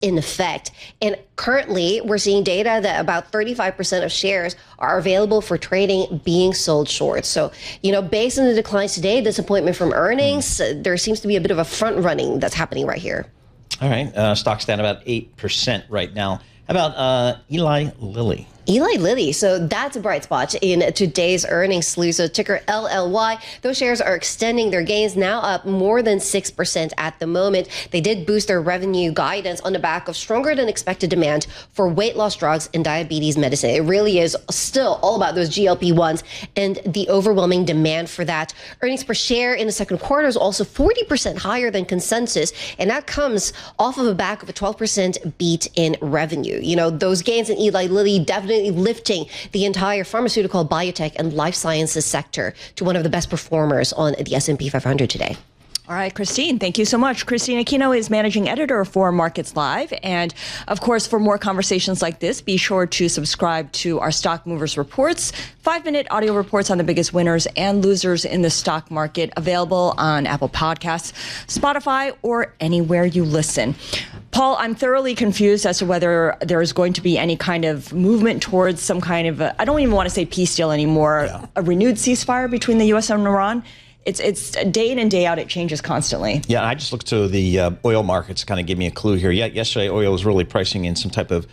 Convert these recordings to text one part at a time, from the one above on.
in effect. And currently, we're seeing data that about 35% of shares are available for trading being sold short. So, based on the declines today, disappointment from earnings, there seems to be a bit of a front running that's happening right here. All right. Stock's down about 8% right now. How about Eli Lilly? Eli Lilly, so that's a bright spot in today's earnings slew. So ticker LLY, those shares are extending their gains, now up more than 6% at the moment. They did boost their revenue guidance on the back of stronger than expected demand for weight loss drugs and diabetes medicine. It really is still all about those GLP-1s and the overwhelming demand for that. Earnings per share in the second quarter is also 40% higher than consensus, and that comes off of the back of a 12% beat in revenue. Those gains in Eli Lilly definitely lifting the entire pharmaceutical, biotech, and life sciences sector to one of the best performers on the S&P 500 today. All right, Christine, thank you so much. Christine Aquino is managing editor for Markets Live. And of course, for more conversations like this, be sure to subscribe to our Stock Movers Reports, 5-minute audio reports on the biggest winners and losers in the stock market, available on Apple Podcasts, Spotify, or anywhere you listen. Paul, I'm thoroughly confused as to whether there is going to be any kind of movement towards some kind of, I don't even want to say peace deal anymore, a renewed ceasefire between the U.S. and Iran. It's day in and day out, it changes constantly. Yeah, I just looked to the oil markets to kind of give me a clue here. Yeah, yesterday oil was really pricing in some type of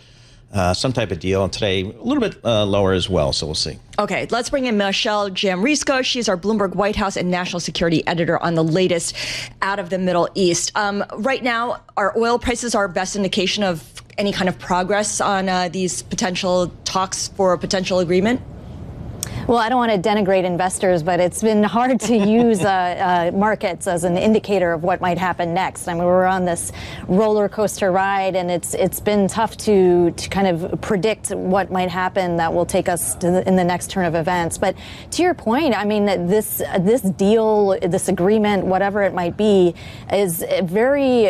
deal, and today a little bit lower as well, so we'll see. Okay, let's bring in Michelle Jamrisko. She's our Bloomberg White House and National Security Editor on the latest out of the Middle East. Right now, our oil prices are our best indication of any kind of progress on these potential talks for a potential agreement? Well, I don't want to denigrate investors, but it's been hard to use markets as an indicator of what might happen next. I mean, we're on this roller coaster ride, and it's been tough to kind of predict what might happen that will take us in the next turn of events. But to your point, I mean, this deal, this agreement, whatever it might be, is very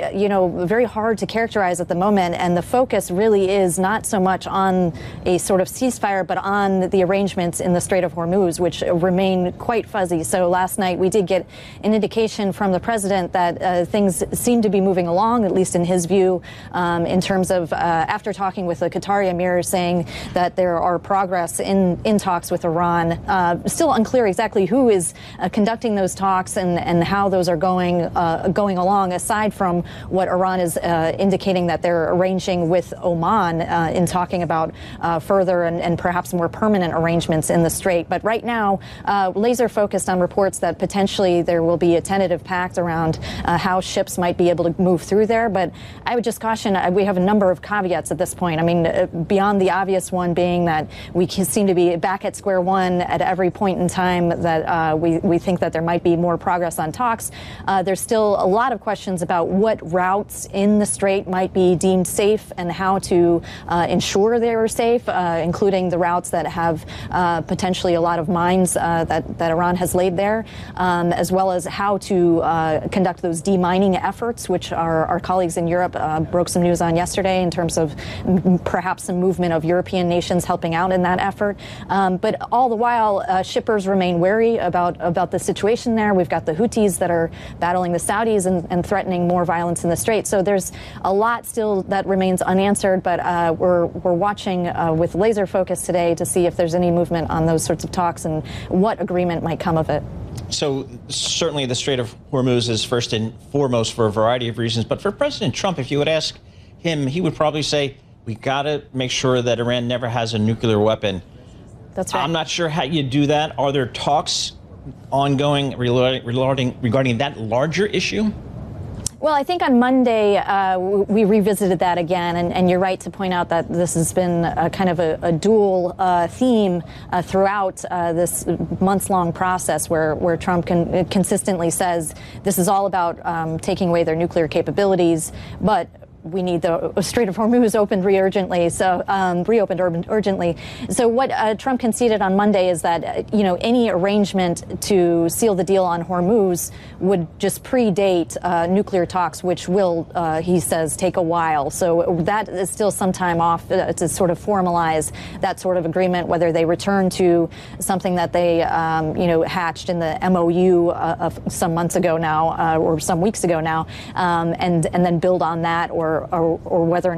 hard to characterize at the moment. And the focus really is not so much on a sort of ceasefire, but on the arrangements in the Strait of Hormuz, which remain quite fuzzy. So last night we did get an indication from the president that things seem to be moving along, at least in his view, in terms of after talking with the Qatari emir, saying that there are progress in talks with Iran. Still unclear exactly who is conducting those talks and how those are going along, aside from what Iran is indicating that they're arranging with Oman in talking about further and perhaps more permanent arrangements in the Strait. But right now, laser focused on reports that potentially there will be a tentative pact around how ships might be able to move through there. But I would just caution, we have a number of caveats at this point. I mean, beyond the obvious one being that we seem to be back at square one at every point in time that we think that there might be more progress on talks. There's still a lot of questions about what routes in the Strait might be deemed safe and how to ensure they are safe, including the routes that have potentially a lot of mines that Iran has laid there, as well as how to conduct those demining efforts, which our colleagues in Europe broke some news on yesterday in terms of perhaps some movement of European nations helping out in that effort. But all the while, shippers remain wary about the situation there. We've got the Houthis that are battling the Saudis and threatening more violence in the Strait. So there's a lot still that remains unanswered, but we're watching with laser focus today to see if there's any movement on those sorts of talks and what agreement might come of it. So certainly the Strait of Hormuz is first and foremost for a variety of reasons. But for President Trump, if you would ask him, he would probably say, we got to make sure that Iran never has a nuclear weapon. That's right. I'm not sure how you do that. Are there talks ongoing regarding that larger issue? Well, I think on Monday we revisited that again, and you're right to point out that this has been kind of a dual theme throughout this months-long process where Trump consistently says this is all about taking away their nuclear capabilities, but we need the Strait of Hormuz reopened urgently. So what Trump conceded on Monday is that, any arrangement to seal the deal on Hormuz would just predate nuclear talks, which will, he says, take a while. So that is still some time off to sort of formalize that sort of agreement, whether they return to something that they, hatched in the MOU of some months ago now, or some weeks ago now, and then build on that, or or whether